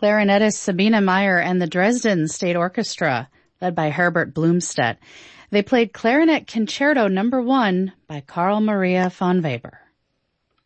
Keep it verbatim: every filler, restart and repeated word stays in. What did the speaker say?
clarinetist Sabina Meyer and the Dresden State Orchestra, led by Herbert Blumstedt. They played Clarinet Concerto Number One by Carl Maria von Weber.